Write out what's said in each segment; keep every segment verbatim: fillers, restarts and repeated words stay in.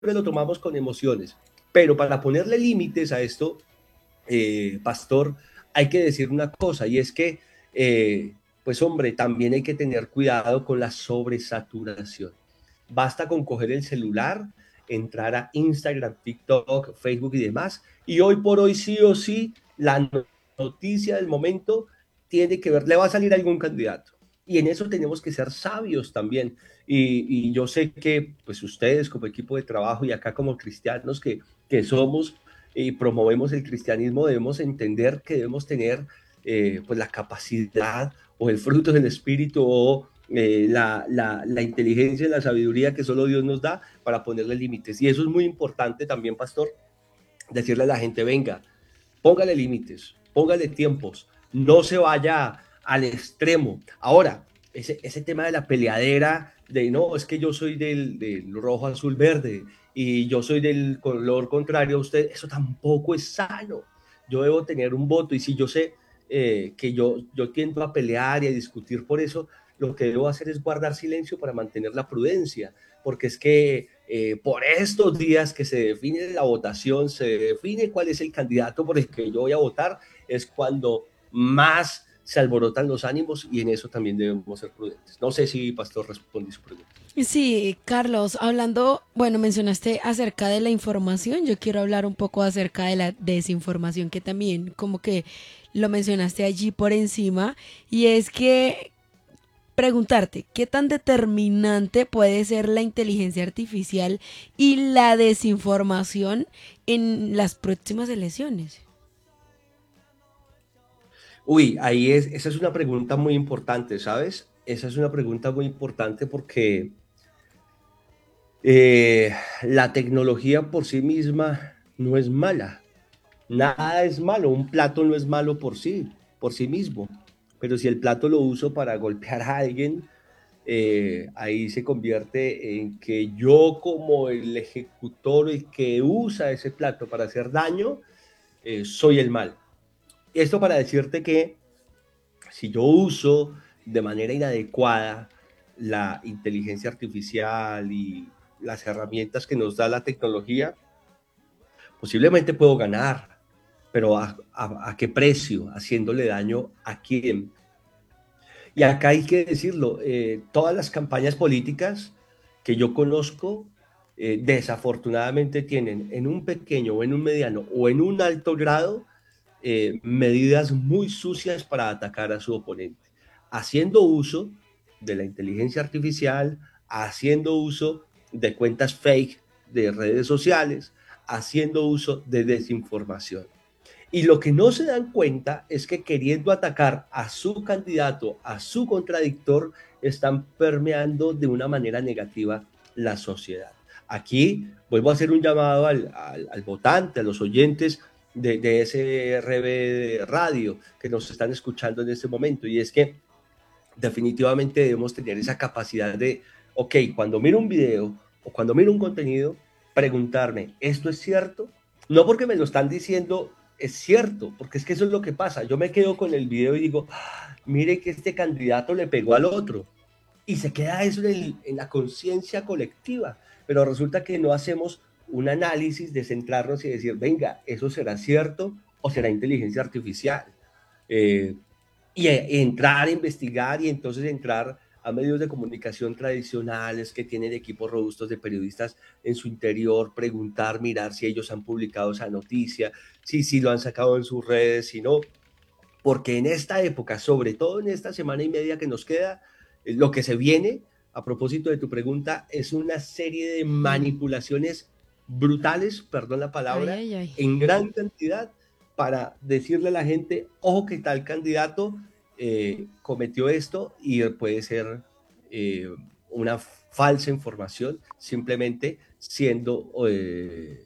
lo tomamos con emociones, pero para ponerle límites a esto, eh, pastor, hay que decir una cosa, y es que, eh, pues hombre, también hay que tener cuidado con la sobresaturación. Basta con coger el celular, entrar a Instagram, TikTok, Facebook y demás, y hoy por hoy sí o sí, la noticia del momento tiene que ver, le va a salir algún candidato. Y en eso tenemos que ser sabios también. Y, y yo sé que pues ustedes como equipo de trabajo y acá como cristianos que, que somos y promovemos el cristianismo, debemos entender que debemos tener eh, pues la capacidad o el fruto del espíritu o eh, la, la, la inteligencia y la sabiduría que solo Dios nos da para ponerle límites. Y eso es muy importante también, pastor, decirle a la gente, venga, póngale límites, póngale tiempos, no se vaya al extremo. Ahora, ese, ese tema de la peleadera, de no, es que yo soy del, del rojo, azul, verde y yo soy del color contrario a usted, eso tampoco es sano. Yo debo tener un voto y si yo sé eh, que yo, yo tiendo a pelear y a discutir por eso, lo que debo hacer es guardar silencio para mantener la prudencia, porque es que eh, por estos días que se define la votación, se define cuál es el candidato por el que yo voy a votar, es cuando más se alborotan los ánimos y en eso también debemos ser prudentes. No sé si, Pastor, respondí su pregunta. Sí, Carlos, hablando, bueno, mencionaste acerca de la información, yo quiero hablar un poco acerca de la desinformación que también como que lo mencionaste allí por encima y es que preguntarte, ¿qué tan determinante puede ser la inteligencia artificial y la desinformación en las próximas elecciones? Uy, ahí es, esa es una pregunta muy importante, ¿sabes? Esa es una pregunta muy importante porque eh, la tecnología por sí misma no es mala. Nada es malo, un plato no es malo por sí, por sí mismo, pero si el plato lo uso para golpear a alguien, eh, ahí se convierte en que yo como el ejecutor, el que usa ese plato para hacer daño, eh, soy el mal. Esto para decirte que si yo uso de manera inadecuada la inteligencia artificial y las herramientas que nos da la tecnología, posiblemente puedo ganar, pero ¿a, a, a qué precio? ¿Haciéndole daño a quién? Y acá hay que decirlo, eh, todas las campañas políticas que yo conozco, eh, desafortunadamente tienen en un pequeño o en un mediano o en un alto grado eh, medidas muy sucias para atacar a su oponente, haciendo uso de la inteligencia artificial, haciendo uso de cuentas fake de redes sociales, haciendo uso de desinformación. Y lo que no se dan cuenta es que queriendo atacar a su candidato, a su contradictor, están permeando de una manera negativa la sociedad. Aquí vuelvo a hacer un llamado al, al, al votante, a los oyentes de, de ese R B Radio que nos están escuchando en este momento, y es que definitivamente debemos tener esa capacidad de, ok, cuando miro un video o cuando miro un contenido, preguntarme, ¿esto es cierto? No porque me lo están diciendo, es cierto, porque es que eso es lo que pasa. Yo me quedo con el video y digo, ah, mire que este candidato le pegó al otro. Y se queda eso en, el, en la conciencia colectiva, pero resulta que no hacemos un análisis de centrarnos y decir, venga, ¿eso será cierto o será inteligencia artificial? Eh, y entrar a investigar y entonces entrar a medios de comunicación tradicionales que tienen equipos robustos de periodistas en su interior, preguntar, mirar si ellos han publicado esa noticia, si, si lo han sacado en sus redes, si no, porque en esta época, sobre todo en esta semana y media que nos queda, eh, lo que se viene, a propósito de tu pregunta, es una serie de Mm. manipulaciones brutales, perdón la Ay, palabra, ay, ay. en gran cantidad para decirle a la gente, ojo que tal candidato eh, cometió esto y puede ser eh, una falsa información, simplemente siendo eh,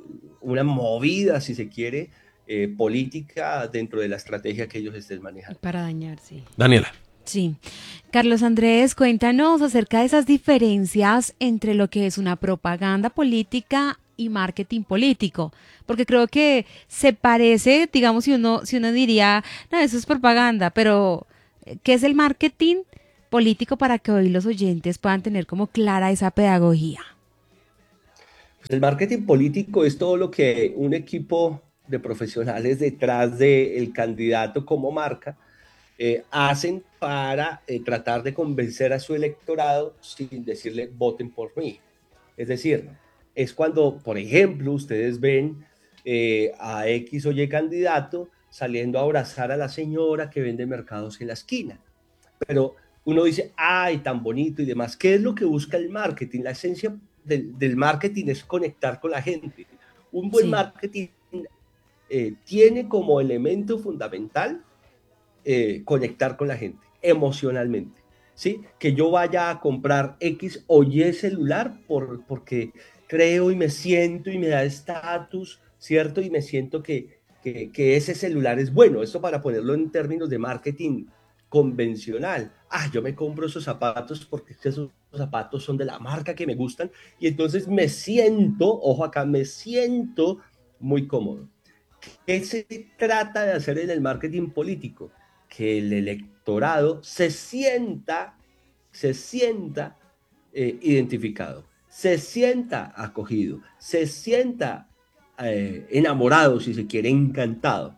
una movida, si se quiere, eh, política dentro de la estrategia que ellos estén manejando. Para dañar, sí. Daniela. Sí. Carlos Andrés, cuéntanos acerca de esas diferencias entre lo que es una propaganda política y marketing político, porque creo que se parece, digamos, si uno, si uno diría, no, eso es propaganda, pero eh, ¿qué es el marketing político para que hoy los oyentes puedan tener como clara esa pedagogía? El marketing político es todo lo que un equipo de profesionales detrás del candidato como marca eh, hacen para eh, tratar de convencer a su electorado sin decirle voten por mí. Es decir, es cuando, por ejemplo, ustedes ven eh, a X o Y candidato saliendo a abrazar a la señora que vende mercados en la esquina. Pero uno dice, ay, tan bonito y demás. ¿Qué es lo que busca el marketing? La esencia del, del marketing es conectar con la gente. Un buen Sí. marketing eh, tiene como elemento fundamental eh, conectar con la gente emocionalmente. ¿Sí? Que yo vaya a comprar X o Y celular por, porque creo y me siento y me da estatus, ¿cierto? Y me siento que, que, que ese celular es bueno. Esto para ponerlo en términos de marketing convencional. Ah, yo me compro esos zapatos porque esos zapatos son de la marca que me gustan y entonces me siento, ojo acá, me siento muy cómodo. ¿Qué se trata de hacer en el marketing político? Que el electorado se sienta, se sienta eh, identificado, se sienta acogido, se sienta eh, enamorado, si se quiere, encantado.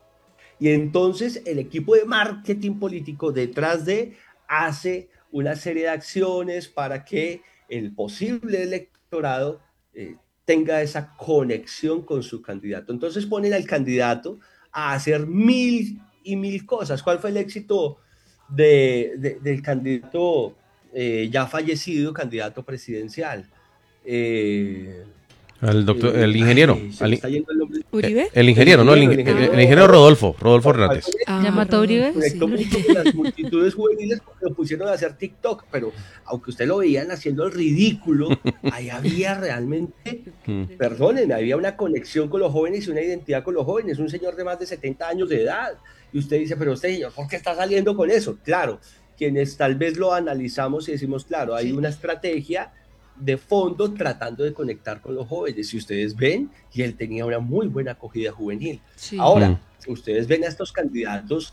Y entonces el equipo de marketing político detrás de hace una serie de acciones para que el posible electorado eh, tenga esa conexión con su candidato. Entonces ponen al candidato a hacer mil y mil cosas. ¿Cuál fue el éxito de, de, del candidato eh, ya fallecido, candidato presidencial? Eh, Al doctor, eh, el ingeniero. ay, se al me in- está yendo el nombre. ¿Uribe? el El ingeniero, ¿no? El, ingeniero, ing- el el- ingeniero, el ingeniero Rodolfo, Rodolfo Hernández. Ah, ¿Ya mató a Uribe? conectó sí. mucho con las multitudes juveniles porque lo pusieron a hacer TikTok, pero aunque usted lo veían haciendo el ridículo, ahí había realmente, Mm. perdónenme, había una conexión con los jóvenes y una identidad con los jóvenes, un señor de más de setenta años de edad, y usted dice, pero este señor, ¿por qué está saliendo con eso? Claro, quienes tal vez lo analizamos y decimos, claro, hay una estrategia de fondo tratando de conectar con los jóvenes, si ustedes ven, y él tenía una muy buena acogida juvenil. Sí. Ahora, ustedes ven a estos candidatos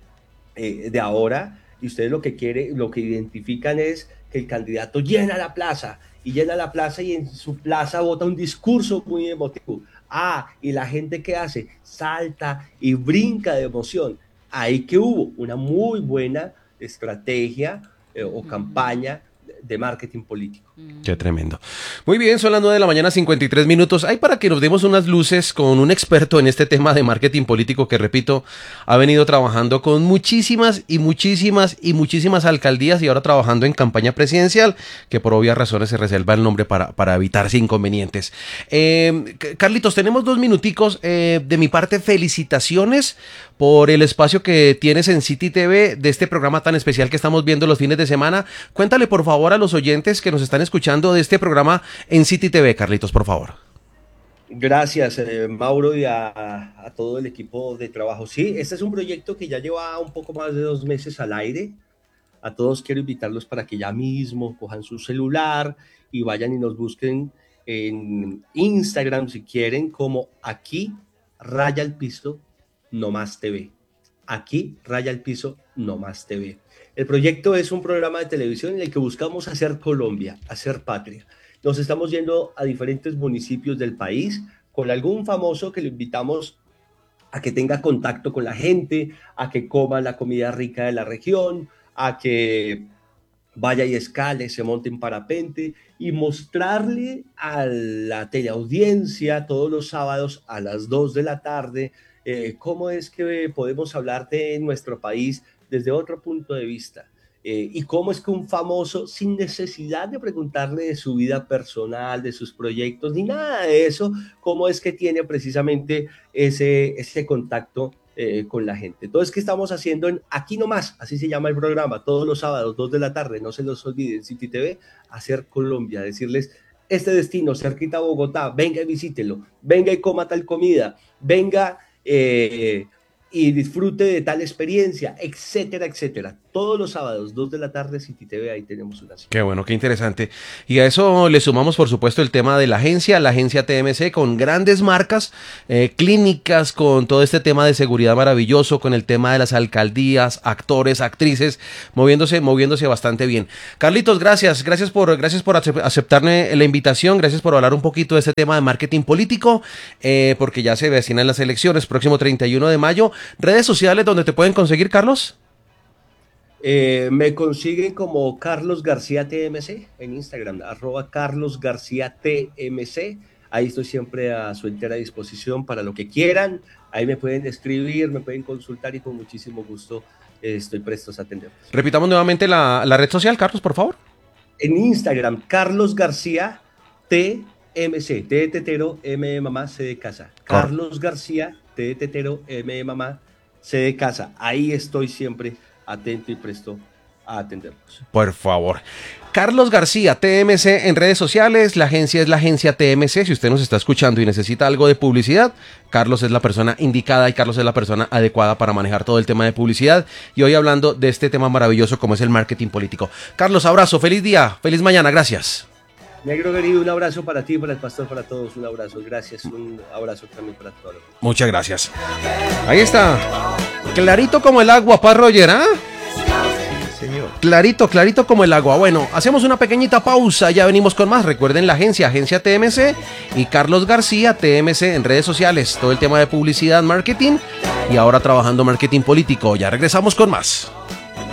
eh, de ahora y ustedes lo que quieren, lo que identifican es que el candidato llena la plaza y llena la plaza y en su plaza bota un discurso muy emotivo. Ah, y la gente ¿qué hace? Salta y brinca de emoción. Ahí que hubo una muy buena estrategia eh, o campaña de marketing político. Qué tremendo. Muy bien, son las nueve de la mañana, cincuenta y tres minutos. Hay para que nos demos unas luces con un experto en este tema de marketing político que, repito, ha venido trabajando con muchísimas y muchísimas y muchísimas alcaldías y ahora trabajando en campaña presidencial, que por obvias razones se reserva el nombre para, para evitarse inconvenientes. Eh, Carlitos, tenemos dos minuticos. Eh, de mi parte, felicitaciones por el espacio que tienes en City T V de este programa tan especial que estamos viendo los fines de semana. Cuéntale, por favor, a los oyentes que nos están escuchando de este programa en City T V, Carlitos, por favor. Gracias, eh, Mauro, y a, a todo el equipo de trabajo. Sí, este es un proyecto que ya lleva un poco más de dos meses al aire. A todos quiero invitarlos para que ya mismo cojan su celular y vayan y nos busquen en Instagram, si quieren, como aquí, raya el piso, no más T V. Aquí, raya el piso, no más T V. El proyecto es un programa de televisión en el que buscamos hacer Colombia, hacer patria. Nos estamos yendo a diferentes municipios del país con algún famoso que lo invitamos a que tenga contacto con la gente, a que coma la comida rica de la región, a que vaya y escale, se monte en parapente y mostrarle a la teleaudiencia todos los sábados a las dos de la tarde eh, cómo es que podemos hablar de nuestro país desde otro punto de vista. Eh, y cómo es que un famoso, sin necesidad de preguntarle de su vida personal, de sus proyectos, ni nada de eso, cómo es que tiene precisamente ese, ese contacto eh, con la gente. Entonces, ¿qué estamos haciendo en Aquí Nomás? Así se llama el programa, todos los sábados, dos de la tarde, no se los olviden, City T V, hacer Colombia, decirles, este destino, cerquita a Bogotá, venga y visítelo, venga y coma tal comida, venga... Eh, y disfrute de tal experiencia, etcétera, etcétera. Todos los sábados, dos de la tarde, City T V, ahí tenemos una cita. Qué bueno, qué interesante. Y a eso le sumamos, por supuesto, el tema de la agencia, la agencia T M C, con grandes marcas, eh, clínicas, con todo este tema de seguridad maravilloso, con el tema de las alcaldías, actores, actrices, moviéndose, moviéndose bastante bien. Carlitos, gracias, gracias por, gracias por aceptarme la invitación, gracias por hablar un poquito de este tema de marketing político, eh, porque ya se avecinan las elecciones, próximo treinta y uno de mayo. ¿Redes sociales donde te pueden conseguir, Carlos? Eh, me consiguen como Carlos García T M C en Instagram, arroba Carlos García T M C. Ahí estoy siempre a su entera disposición para lo que quieran. Ahí me pueden escribir, me pueden consultar y con muchísimo gusto eh, estoy prestos a atenderlos. Repitamos nuevamente la, la red social, Carlos, por favor. En Instagram, Carlos García T M C, T de tetero, M de mamá, C de casa. Carlos García T de tetero, M de mamá, C de casa. Ahí estoy siempre atento y presto a atenderlos. Por favor. Carlos García, T M C en redes sociales, la agencia es la agencia T M C, si usted nos está escuchando y necesita algo de publicidad, Carlos es la persona indicada y Carlos es la persona adecuada para manejar todo el tema de publicidad, y hoy hablando de este tema maravilloso como es el marketing político. Carlos, abrazo, feliz día, feliz mañana, gracias. Negro querido, un abrazo para ti, para el pastor, para todos, un abrazo, gracias, un abrazo también para todos. Muchas gracias. Ahí está, clarito como el agua, pa' Roger, ¿ah? ¿eh? Señor. Clarito, clarito como el agua. Bueno, hacemos una pequeñita pausa, ya venimos con más. Recuerden la agencia, agencia T M C y Carlos García, T M C en redes sociales, todo el tema de publicidad, marketing y ahora trabajando marketing político. Ya regresamos con más.